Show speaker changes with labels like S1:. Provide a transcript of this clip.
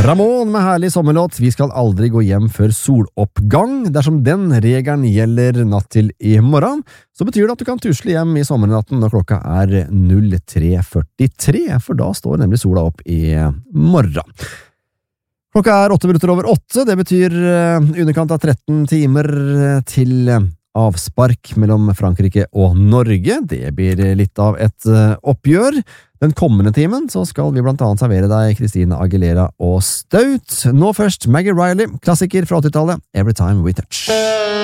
S1: Ramón med herlig sommerlåt «Vi skal aldri gå hjem før soloppgang». Dersom den regelen gjelder natt til i morgen, så betyr det at du kan tusle hjem i sommernatten når klokka er 03:43, for da står nemlig sola opp i morgen. Klokka er 8:08, det betyr underkant av 13 timer til avspark mellom Frankrike og Norge. Det blir litt av et oppgjør. Den kommende timen så skal vi blant annet servere deg Christina Aguilera og Staut. Nå først Maggie Riley, klassiker fra 80-tallet, Every Time We Touch.